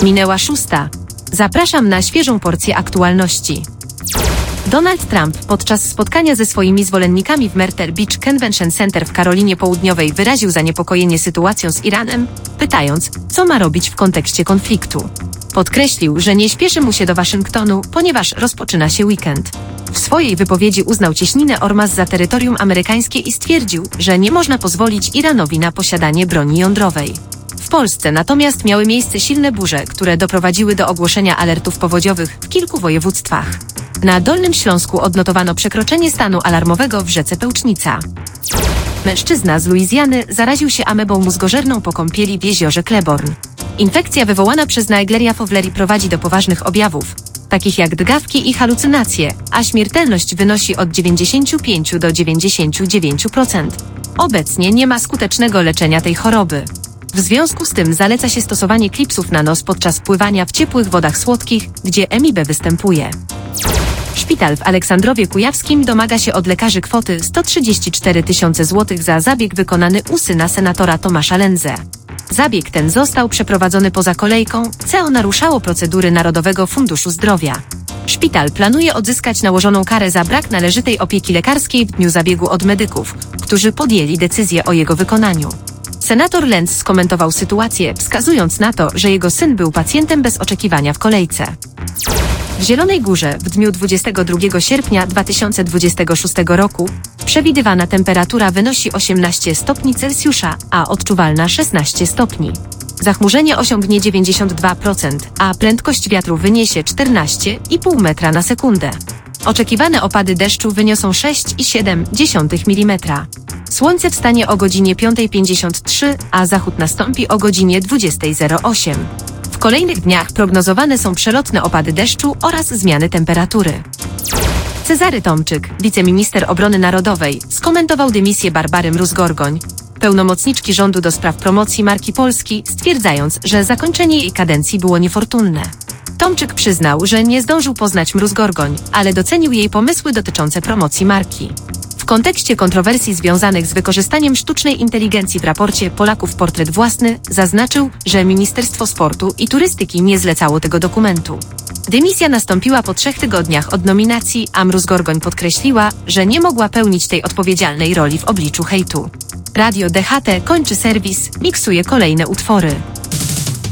Minęła 6. Zapraszam na świeżą porcję aktualności. Donald Trump podczas spotkania ze swoimi zwolennikami w Myrtle Beach Convention Center w Karolinie Południowej wyraził zaniepokojenie sytuacją z Iranem, pytając, co ma robić w kontekście konfliktu. Podkreślił, że nie śpieszy mu się do Waszyngtonu, ponieważ rozpoczyna się weekend. W swojej wypowiedzi uznał cieśninę Ormus za terytorium amerykańskie i stwierdził, że nie można pozwolić Iranowi na posiadanie broni jądrowej. W Polsce natomiast miały miejsce silne burze, które doprowadziły do ogłoszenia alertów powodziowych w kilku województwach. Na Dolnym Śląsku odnotowano przekroczenie stanu alarmowego w rzece Pełcznica. Mężczyzna z Luizjany zaraził się amebą mózgożerną po kąpieli w jeziorze Claiborne. Infekcja wywołana przez Naegleria fowleri prowadzi do poważnych objawów, takich jak drgawki i halucynacje, a śmiertelność wynosi od 95 do 99%. Obecnie nie ma skutecznego leczenia tej choroby. W związku z tym zaleca się stosowanie klipsów na nos podczas pływania w ciepłych wodach słodkich, gdzie emibe występuje. Szpital w Aleksandrowie Kujawskim domaga się od lekarzy kwoty 134 000 złotych za zabieg wykonany u syna senatora Tomasza Lędzę. Zabieg ten został przeprowadzony poza kolejką, co naruszało procedury Narodowego Funduszu Zdrowia. Szpital planuje odzyskać nałożoną karę za brak należytej opieki lekarskiej w dniu zabiegu od medyków, którzy podjęli decyzję o jego wykonaniu. Senator Lędz skomentował sytuację, wskazując na to, że jego syn był pacjentem bez oczekiwania w kolejce. W Zielonej Górze w dniu 22 sierpnia 2026 roku przewidywana temperatura wynosi 18 stopni Celsjusza, a odczuwalna 16 stopni. Zachmurzenie osiągnie 92%, a prędkość wiatru wyniesie 14,5 metra na sekundę. Oczekiwane opady deszczu wyniosą 6,7 mm. Słońce wstanie o godzinie 5:53, a zachód nastąpi o godzinie 20:08. W kolejnych dniach prognozowane są przelotne opady deszczu oraz zmiany temperatury. Cezary Tomczyk, wiceminister obrony narodowej, skomentował dymisję Barbary Mróz-Gorgoń, pełnomocniczki rządu do spraw promocji marki Polski, stwierdzając, że zakończenie jej kadencji było niefortunne. Tomczyk przyznał, że nie zdążył poznać Mróz-Gorgoń, ale docenił jej pomysły dotyczące promocji marki. W kontekście kontrowersji związanych z wykorzystaniem sztucznej inteligencji w raporcie Polaków portret własny zaznaczył, że Ministerstwo Sportu i Turystyki nie zlecało tego dokumentu. Dymisja nastąpiła po 3 tygodniach od nominacji, a Mróz-Gorgoń podkreśliła, że nie mogła pełnić tej odpowiedzialnej roli w obliczu hejtu. Radio DHT kończy serwis, miksuje kolejne utwory.